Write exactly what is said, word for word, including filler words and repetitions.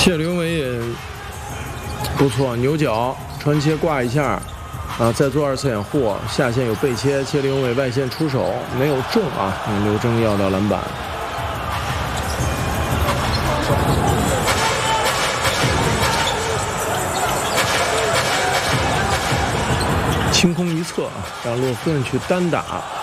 谢刘伟也不错，牛角传切挂一下，啊，再做二次掩护，下线有背切，谢刘伟外线出手没有中啊，刘铮要到篮板。清空一侧啊，让洛夫顿去单打。